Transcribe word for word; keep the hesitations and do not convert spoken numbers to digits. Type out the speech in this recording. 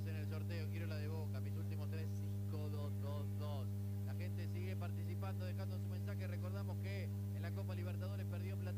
estás en el sorteo, quiero la de Boca, mis últimos tres, cinco, dos, dos, dos. La gente sigue participando, dejando su mensaje. Recordamos que en la Copa Libertadores perdió Platense.